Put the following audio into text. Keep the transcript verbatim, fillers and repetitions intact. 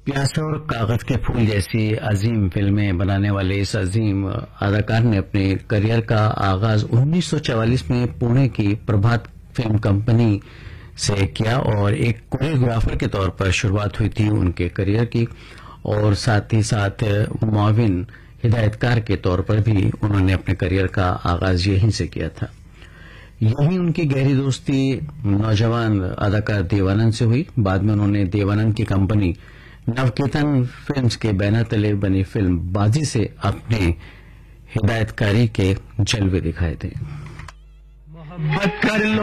प्यासा और कागज के फूल जैसी अजीम फिल्में बनाने वाले इस अजीम अदाकार ने अपने करियर का आगाज उन्नीस सौ चवालीस में पुणे की प्रभात फिल्म कंपनी से किया और एक कोरियोग्राफर के तौर पर शुरुआत हुई थी उनके करियर की, और साथ ही साथ मुआविन हिदायतकार के तौर पर भी उन्होंने अपने करियर का आगाज यहीं से किया था। यही उनकी गहरी दोस्ती नौजवान अदाकार देवानंद से हुई। बाद में उन्होंने देवानंद की कंपनी नवकेतन फिल्म्स के बैनर तले बनी फिल्म बाजी से अपने हिदायतकारी के जलवे दिखाए थे। मोहब्बत कर लो।